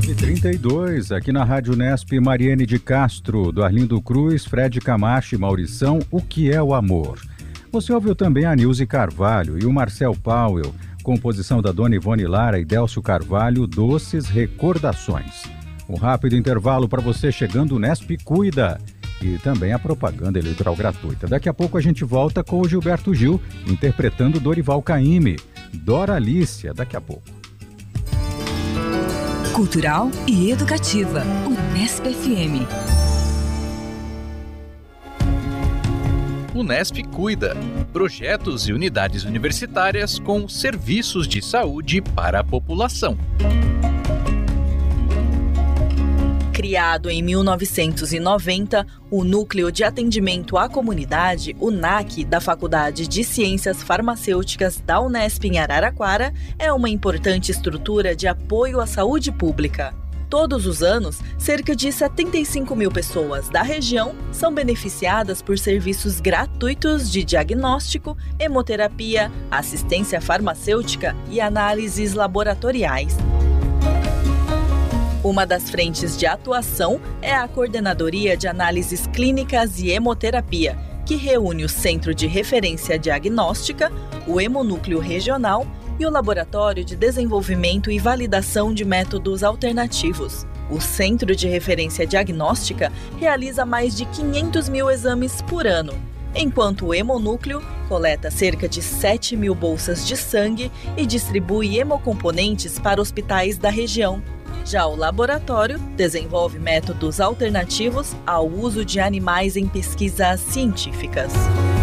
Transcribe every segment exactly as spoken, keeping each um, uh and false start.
e trinta e dois, aqui na Rádio Unesp, Mariane de Castro, do Arlindo Cruz, Fred Camacho e Maurição, O que é o amor? Você ouviu também a Nilce Carvalho e o Marcel Powell, composição da Dona Ivone Lara e Délcio Carvalho, Doces Recordações. Um rápido intervalo para você chegando, Unesp Cuida. E também a propaganda eleitoral gratuita. Daqui a pouco a gente volta com o Gilberto Gil, interpretando Dorival Caymmi. Doralícia, daqui a pouco. Cultural e educativa. Unesp F M. Unesp Cuida. Projetos e unidades universitárias com serviços de saúde para a população. Criado em mil novecentos e noventa, o Núcleo de Atendimento à Comunidade, o N A C, da Faculdade de Ciências Farmacêuticas da Unesp em Araraquara, é uma importante estrutura de apoio à saúde pública. Todos os anos, cerca de setenta e cinco mil pessoas da região são beneficiadas por serviços gratuitos de diagnóstico, hemoterapia, assistência farmacêutica e análises laboratoriais. Uma das frentes de atuação é a Coordenadoria de Análises Clínicas e Hemoterapia, que reúne o Centro de Referência Diagnóstica, o Hemonúcleo Regional e o Laboratório de Desenvolvimento e Validação de Métodos Alternativos. O Centro de Referência Diagnóstica realiza mais de quinhentos mil exames por ano, enquanto o Hemonúcleo coleta cerca de sete mil bolsas de sangue e distribui hemocomponentes para hospitais da região. Já o laboratório desenvolve métodos alternativos ao uso de animais em pesquisas científicas.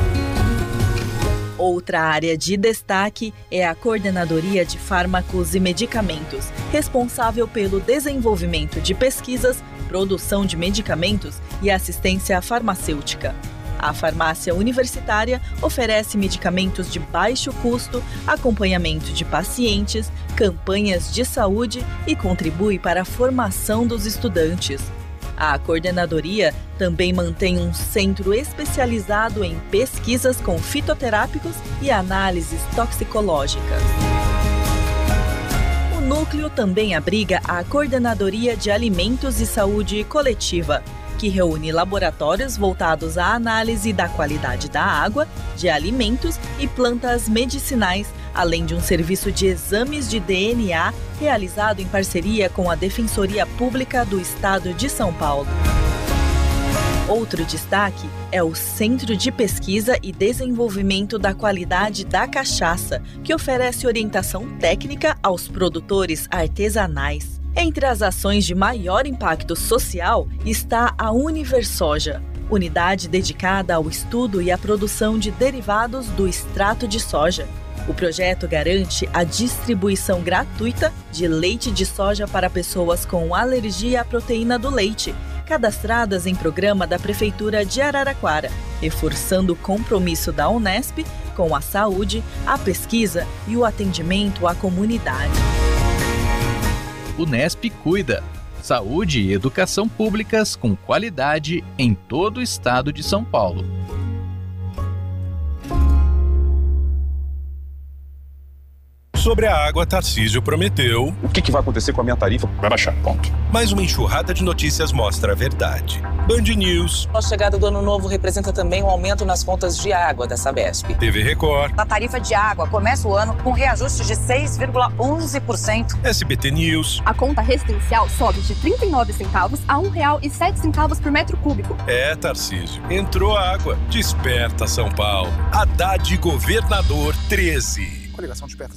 Outra área de destaque é a Coordenadoria de Fármacos e Medicamentos, responsável pelo desenvolvimento de pesquisas, produção de medicamentos e assistência farmacêutica. A farmácia universitária oferece medicamentos de baixo custo, acompanhamento de pacientes, campanhas de saúde e contribui para a formação dos estudantes. A coordenadoria também mantém um centro especializado em pesquisas com fitoterápicos e análises toxicológicas. O núcleo também abriga a Coordenadoria de Alimentos e Saúde Coletiva, que reúne laboratórios voltados à análise da qualidade da água, de alimentos e plantas medicinais, além de um serviço de exames de D N A realizado em parceria com a Defensoria Pública do Estado de São Paulo. Outro destaque é o Centro de Pesquisa e Desenvolvimento da Qualidade da Cachaça, que oferece orientação técnica aos produtores artesanais. Entre as ações de maior impacto social está a Universoja, unidade dedicada ao estudo e à produção de derivados do extrato de soja. O projeto garante a distribuição gratuita de leite de soja para pessoas com alergia à proteína do leite, cadastradas em programa da Prefeitura de Araraquara, reforçando o compromisso da Unesp com a saúde, a pesquisa e o atendimento à comunidade. Unesp Cuida. Saúde e educação públicas com qualidade em todo o estado de São Paulo. Sobre a água, Tarcísio prometeu... O que, que vai acontecer com a minha tarifa? Vai baixar, ponto. Mas uma enxurrada de notícias mostra a verdade. Band News. A chegada do ano novo representa também um aumento nas contas de água da Sabesp. T V Record. A tarifa de água começa o ano com reajuste de seis vírgula onze por cento. S B T News. A conta residencial sobe de trinta e nove centavos a um real e sete centavos por metro cúbico. É, Tarcísio. Entrou água. Desperta, São Paulo. Haddad Governador treze. Coligação Desperta